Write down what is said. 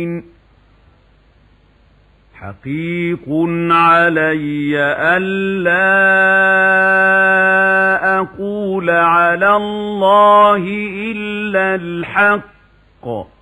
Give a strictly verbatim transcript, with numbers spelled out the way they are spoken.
حقيق علي ألا أقول على الله إلا الحق